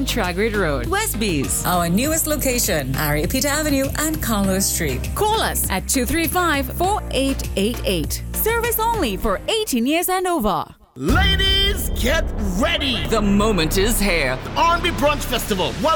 Tragrid Road, Westbees. Our newest location, Ariapita Avenue and Carlos Street. Call us at 235-4888. Service only for 18 years and over. Ladies, get ready! The moment is here. R&B Brunch Festival,